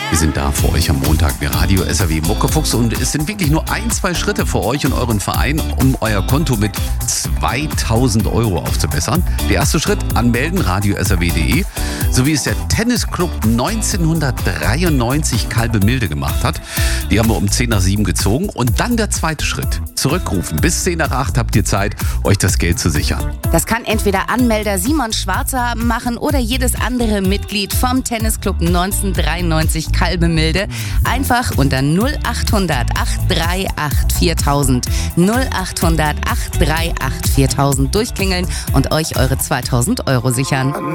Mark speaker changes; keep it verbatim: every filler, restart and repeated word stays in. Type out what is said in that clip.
Speaker 1: Wir sind da für euch am Montag, der Radio S R W Muckefuchs, und es sind wirklich nur ein, zwei Schritte für euch und euren Verein, um euer Konto mit zweitausend Euro aufzubessern. Der erste Schritt, anmelden, radio s r w punkt d e, so wie es der Tennisclub neunzehnhundertdreiundneunzig Kalbemilde gemacht hat. Die haben wir um zehn nach sieben gezogen. Und dann der zweite Schritt, zurückrufen. Bis zehn nach acht habt ihr Zeit, euch das Geld zu sichern.
Speaker 2: Das kann entweder Anmelder Simon Schwarzer machen oder jedes andere Mitglied vom Tennisclub neunzehnhundertdreiundneunzig Kalbemilde. Einfach unter null achthundert achthundertachtunddreißig viertausend null achthundert achthundertachtunddreißig viertausend durchklingeln und euch eure zweitausend Euro sichern.